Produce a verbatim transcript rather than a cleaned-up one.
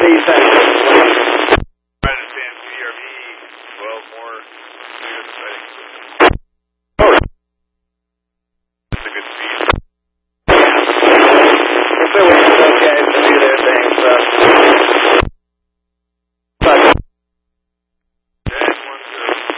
T, thanks. I understand C R V, twelve more